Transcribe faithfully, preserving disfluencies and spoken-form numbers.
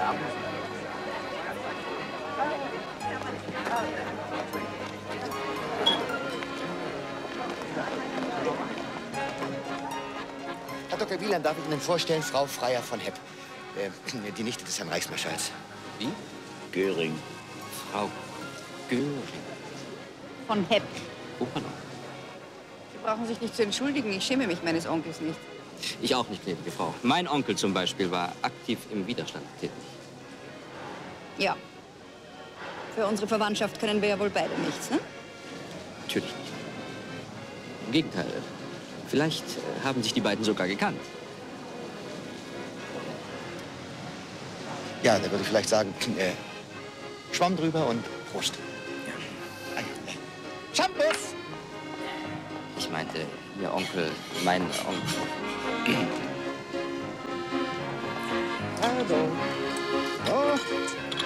Herr Doktor Wieland, darf ich Ihnen vorstellen, Frau Freier von Hepp. Äh, die Nichte des Herrn Reichsmarschalls. Wie? Göring. Frau Göring. Von Hepp. Oh, hallo. Sie brauchen sich nicht zu entschuldigen. Ich schäme mich meines Onkels nicht. Ich auch nicht, gnädige Frau. Mein Onkel zum Beispiel war aktiv im Widerstand tätig. Ja. Für unsere Verwandtschaft können wir ja wohl beide nichts, ne? Natürlich nicht. Im Gegenteil. Vielleicht äh, haben sich die beiden sogar gekannt. Ja, da würde ich vielleicht sagen, äh, Schwamm drüber und Prost. Ja. Shampoos! Ich meinte, Ihr Onkel, mein Onkel. Also. So.